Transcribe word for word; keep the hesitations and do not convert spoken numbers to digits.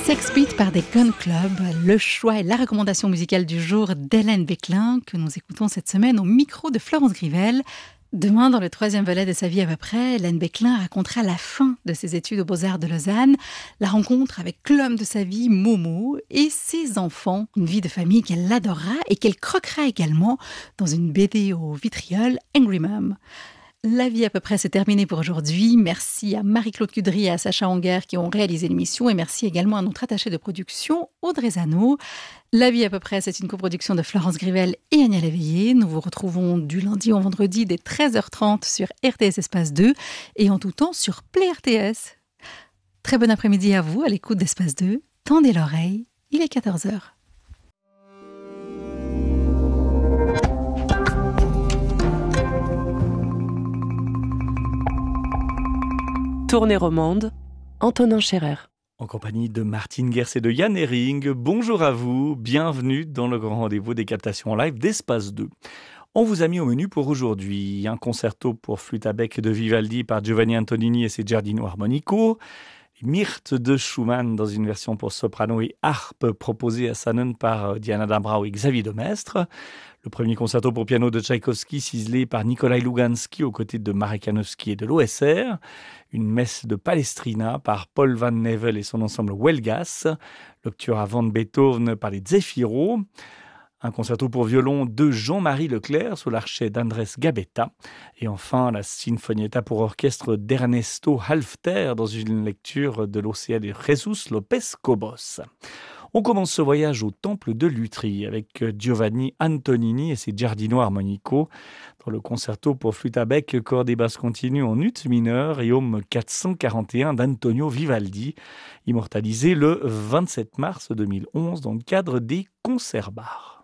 Sex Beat par des Gun Club, le choix et la recommandation musicale du jour d'Hélène Béclin, que nous écoutons cette semaine au micro de Florence Grivel. Demain, dans le troisième volet de sa vie à peu près, Hélène Béclin racontera la fin de ses études aux Beaux-Arts de Lausanne, la rencontre avec l'homme de sa vie, Momo, et ses enfants. Une vie de famille qu'elle adorera et qu'elle croquera également dans une B D au vitriol, Angry Mom. La vie à peu près, c'est terminé pour aujourd'hui. Merci à Marie-Claude Cudry et à Sacha Anger qui ont réalisé l'émission et merci également à notre attachée de production, Audrey Zano. La vie à peu près, c'est une coproduction de Florence Grivel et Agnès Léveillé. Nous vous retrouvons du lundi au vendredi dès treize heures trente sur R T S Espace deux et en tout temps sur Play R T S. Très bon après-midi à vous à l'écoute d'Espace deux. Tendez l'oreille, il est quatorze heures. Tournée romande, Antonin Scherer. En compagnie de Martine Gers et de Yann Hering, bonjour à vous, bienvenue dans le grand rendez-vous des captations en live d'Espace deux. On vous a mis au menu pour aujourd'hui un concerto pour flûte à bec de Vivaldi par Giovanni Antonini et ses Giardino Armonico, Myrte de Schumann dans une version pour soprano et harpe proposée à Sannen par Diana Dambrau et Xavier Demestre, le premier concerto pour piano de Tchaïkovski ciselé par Nikolai Lugansky aux côtés de Marek Janowski et de l'O S R, une messe de Palestrina par Paul Van Nevel et son ensemble Huelgas, l'octuor avant de Beethoven par les Zefiro, un concerto pour violon de Jean-Marie Leclerc sous l'archet d'Andrés Gabetta, et enfin la Sinfonietta pour orchestre d'Ernesto Halffter dans une lecture de l'Océan de Jesus Lopez Cobos. On commence ce voyage au temple de Lutry avec Giovanni Antonini et ses Giardino Armonico dans le concerto pour flûte à bec, cordes et basses continues en ut mineur et Om quatre cent quarante et un d'Antonio Vivaldi, immortalisé le vingt-sept mars deux mille onze dans le cadre des Concerts Bars.